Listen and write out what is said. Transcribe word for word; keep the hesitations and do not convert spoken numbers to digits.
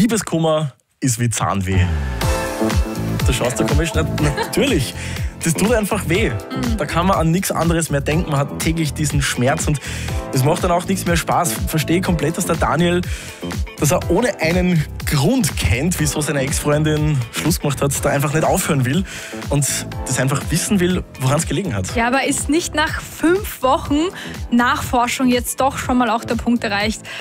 Liebeskummer ist wie Zahnweh. Du schaust da komisch. Na, natürlich. Das tut einfach weh. Da kann man an nichts anderes mehr denken. Man hat täglich diesen Schmerz und es macht dann auch nichts mehr Spaß. Verstehe komplett, dass der Daniel, dass er ohne einen Grund kennt, wieso seine Ex-Freundin Schluss gemacht hat, da einfach nicht aufhören will und das einfach wissen will, woran es gelegen hat. Ja, aber ist nicht nach fünf Wochen Nachforschung jetzt doch schon mal auch der Punkt erreicht,